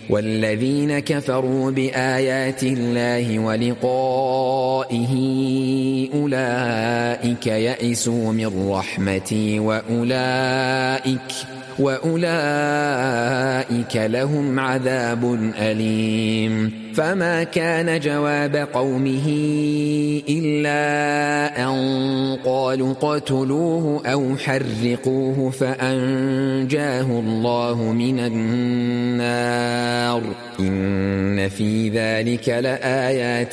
والذين كفروا بآيات الله ولقائه أولئك يئسوا من رحمتي وأولئك لهم عذاب أليم. فما كان جواب قومه إلا أن قالوا اقتلوه أو حرقوه فأنجاه الله من النار. إن في ذلك لآيات